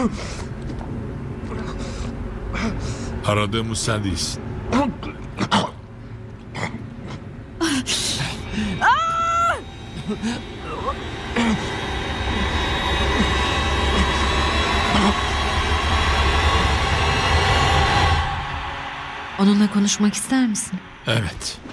Aradığımız sen değilsin. Onunla konuşmak ister misin? Evet.